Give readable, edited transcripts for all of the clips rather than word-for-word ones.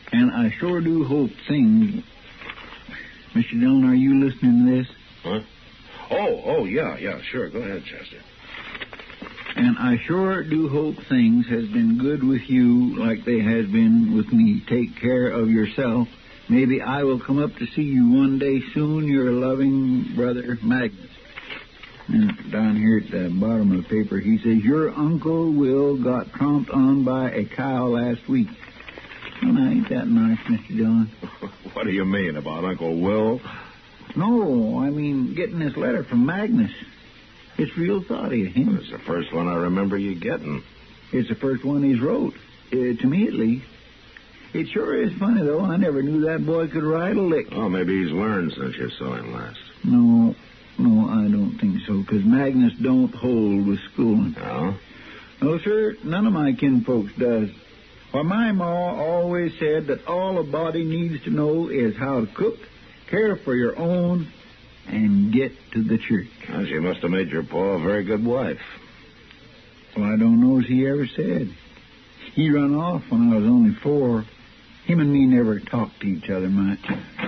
And I sure do hope things... Mr. Dillon, are you listening to this? Huh? Oh, yeah, sure. Go ahead, Chester. And I sure do hope things has been good with you like they has been with me. Take care of yourself. Maybe I will come up to see you one day soon. Your loving brother, Magnus. And down here at the bottom of the paper, he says, your Uncle Will got tromped on by a cow last week. Well, now, ain't that nice, Mr. Dillon? What do you mean about Uncle Will? No, I mean getting this letter from Magnus. It's real thoughty of him. It's the first one I remember you getting. It's the first one he's wrote. To me, at least. It sure is funny, though. I never knew that boy could ride a lick. Oh, maybe he's learned since you saw him last. No, I don't think so, because Magnus don't hold with schooling. No? No, sir, none of my kinfolks does. Well, my ma always said that all a body needs to know is how to cook, care for your own, and get to the church. Well, she must have made your pa a very good wife. Well, I don't know as he ever said. He run off when I was only 4. Him and me never talked to each other much.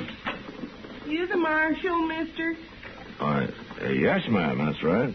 You the marshal, mister? Yes, ma'am, that's right.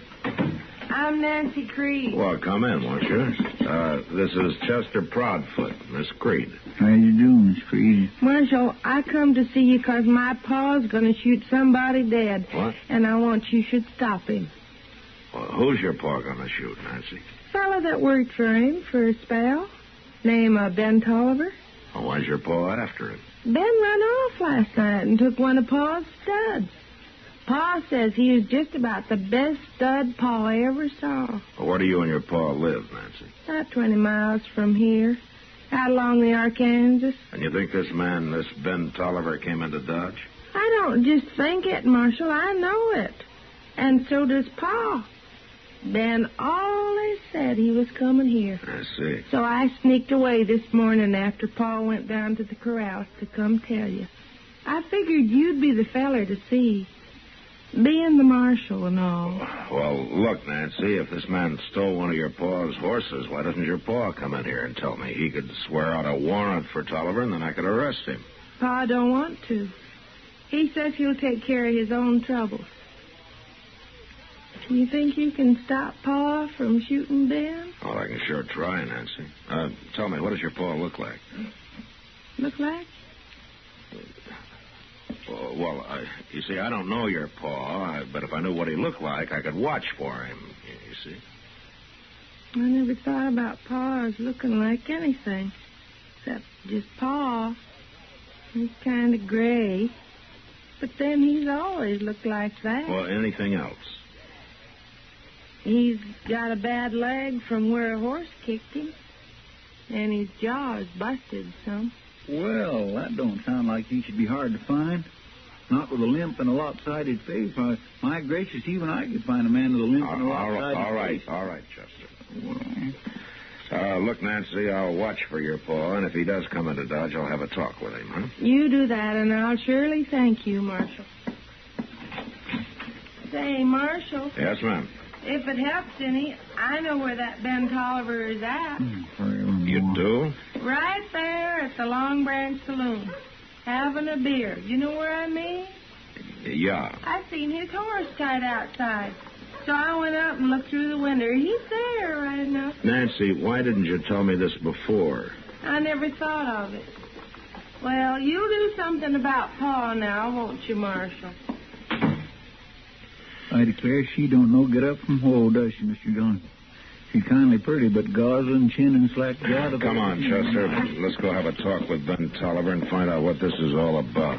I'm Nancy Creed. Well, come in, won't you? This is Chester Proudfoot, Miss Creed. How you doing, Miss Creed? Marshal, I come to see you 'cause my pa's going to shoot somebody dead. What? And I want you should stop him. Well, who's your pa going to shoot, Nancy? Fella that worked for him for a spell. Name of Ben Tolliver. Well, why's your pa after him? Ben run off last night and took one of Pa's studs. Pa says he was just about the best stud Pa ever saw. Well, where do you and your pa live, Nancy? About 20 miles from here, out along the Arkansas. And you think this man, this Ben Tolliver, came into Dodge? I don't just think it, Marshal. I know it. And so does Pa. Ben always said he was coming here. I see. So I sneaked away this morning after Pa went down to the corrals to come tell you. I figured you'd be the feller to see. Being the marshal and all. Well, look, Nancy, if this man stole one of your pa's horses, why doesn't your pa come in here and tell me? He could swear out a warrant for Tolliver, and then I could arrest him. Pa don't want to. He says he'll take care of his own troubles. Do you think you can stop Pa from shooting Ben? Well, I can sure try, Nancy. Tell me, what does your pa look like? Look like? Well, you see, I don't know your pa, but if I knew what he looked like, I could watch for him, you see. I never thought about Pa as looking like anything, except just Pa. He's kind of gray, but then he's always looked like that. Well, anything else? He's got a bad leg from where a horse kicked him, and his jaw is busted some. Well, that don't sound like he should be hard to find. Not with a limp and a lopsided face. My gracious, even I could find a man with a limp and a lopsided face. All right, Chester. Well, look, Nancy, I'll watch for your pa, and if he does come into Dodge, I'll have a talk with him, huh? You do that, and I'll surely thank you, Marshal. Say, Marshal. Yes, ma'am. If it helps any, I know where that Ben Tolliver is at. You do? Right there at the Long Branch Saloon, having a beer. You know where I mean? Yeah. I seen his horse tied outside. So I went up and looked through the window. He's there right enough. Nancy, why didn't you tell me this before? I never thought of it. Well, you'll do something about Pa now, won't you, Marshal? I declare she don't know get up from whoa, does she, Mr. Dillon? She's kindly pretty, but goslin, chin, and slack jaw. Come on, Chester. Let's go have a talk with Ben Tolliver and find out what this is all about.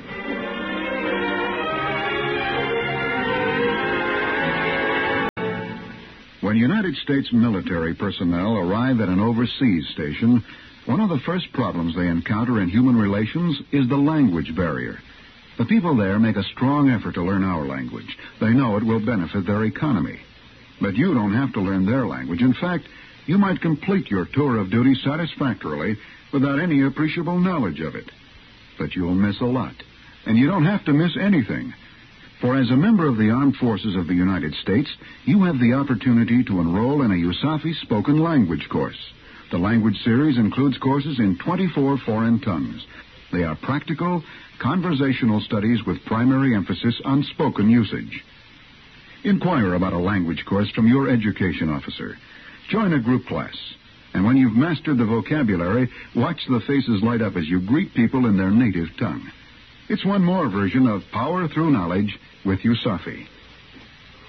When United States military personnel arrive at an overseas station, one of the first problems they encounter in human relations is the language barrier. The people there make a strong effort to learn our language. They know it will benefit their economy. But you don't have to learn their language. In fact, you might complete your tour of duty satisfactorily without any appreciable knowledge of it. But you'll miss a lot. And you don't have to miss anything. For as a member of the Armed Forces of the United States, you have the opportunity to enroll in a USAFI spoken language course. The language series includes courses in 24 foreign tongues. They are practical, conversational studies with primary emphasis on spoken usage. Inquire about a language course from your education officer. Join a group class. And when you've mastered the vocabulary, watch the faces light up as you greet people in their native tongue. It's one more version of Power Through Knowledge with USAFI.